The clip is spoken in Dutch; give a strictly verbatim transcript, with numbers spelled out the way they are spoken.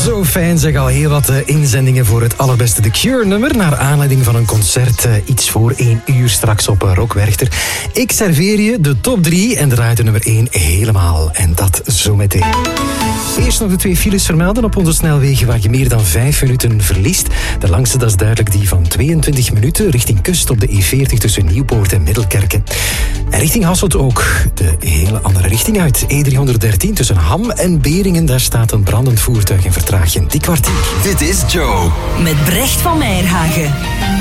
Zo fijn, zeg, al heel wat uh, inzendingen voor het allerbeste The Cure-nummer. Naar aanleiding van een concert uh, iets voor één uur straks op uh, Rock Werchter. Ik serveer je de top drie en draai de nummer één helemaal. En dat zometeen. Eerst nog de twee files vermelden op onze snelwegen waar je meer dan vijf minuten verliest. De langste, dat is duidelijk die van tweeëntwintig minuten richting kust op de E veertig tussen Nieuwpoort en Middelkerken. En richting Hasselt ook de hele andere richting uit. E driehonderddertien tussen Ham en Beringen, daar staat een brandend voertuig in vertraging. Die kwartier. Dit is Joe. Met Brecht van Meijerhagen.